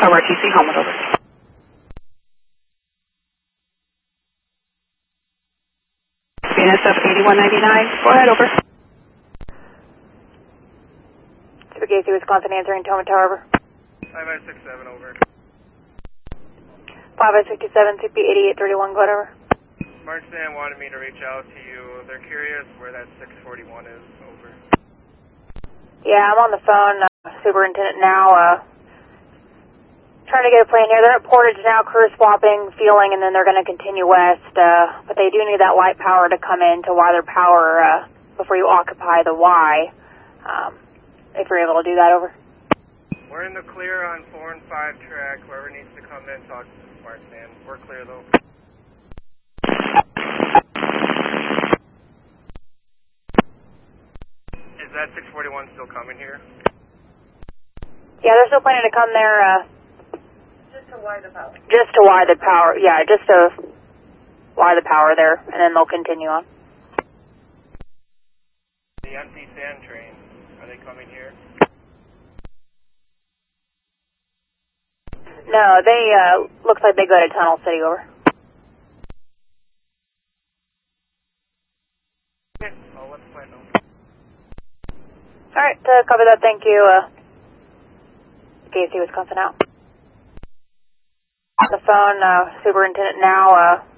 RTC, Homewood, over. BNSF 8199, go ahead, over. Casey, Wisconsin, answering Toma Tower, over. 5567, over. 5567, CP 8831, go ahead, over. Marchand wanted me to reach out to you. They're curious where that 641 is, over. Yeah, I'm on the phone, Superintendent now, trying to get a plane here. They're at Portage now, crew swapping, fueling, and then they're going to continue west, but they do need that light power to come in to wire their power, before you occupy the Y, if you're able to do that, over. We're in the clear on 4 and 5 track. Whoever needs to come in, talk to Marchand. We're clear, though. Is that 641 still coming here? Yeah, they're still planning to come there, Just to wire the power. just to wire the power, yeah, just to wire the power there, and then they'll continue on. The empty sand train, are they coming here? No, they, looks like they go to Tunnel City, over. Okay, I'll let the plant know. Alright, copy that, thank you, Casey, Wisconsin, out. On the phone, Superintendent now,